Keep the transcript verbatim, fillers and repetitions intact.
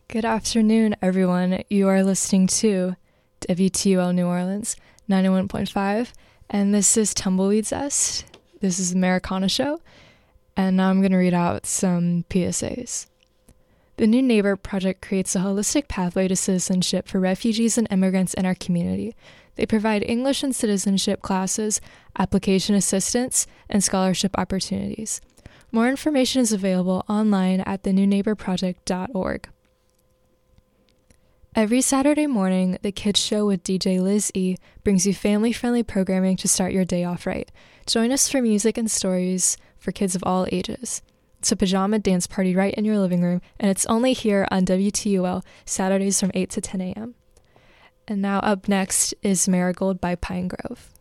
Good afternoon, everyone. You are listening to W T U L New Orleans ninety-one point five, and this is Tumbleweed Zest. This is the Americana Show, and now I'm going to read out some P S As. The New Neighbor Project creates a holistic pathway to citizenship for refugees and immigrants in our community. They provide English and citizenship classes, application assistance, and scholarship opportunities. More information is available online at the new neighbor project dot org. Every Saturday morning, The Kids Show with D J Liz E brings you family-friendly programming to start your day off right. Join us for music and stories for kids of all ages. It's a pajama dance party right in your living room, and it's only here on W T U L, Saturdays from eight to ten a.m. And now up next is Marigold by Pine Grove.